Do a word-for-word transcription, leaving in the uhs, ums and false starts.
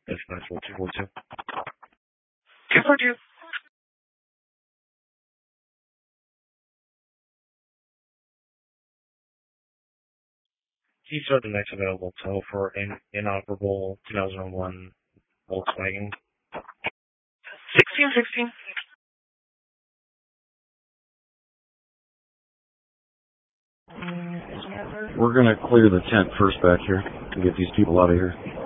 That's nine four two four two. two four two. He's are the next available tow for an inoperable two thousand one Volkswagen. sixteen sixteen. We're going to clear the tent first back here to get these people out of here.